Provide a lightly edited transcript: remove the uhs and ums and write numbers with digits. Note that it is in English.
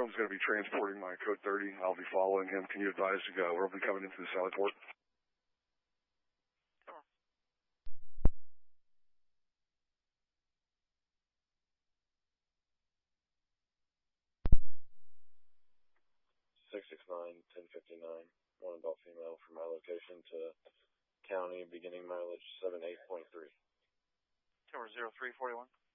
One's going to be transporting my code 30. I'll be following him. Can you advise to go? We'll be coming into the Sally Port. 669-1059, one adult female from my location to county, beginning mileage 78.3. Tower 0341.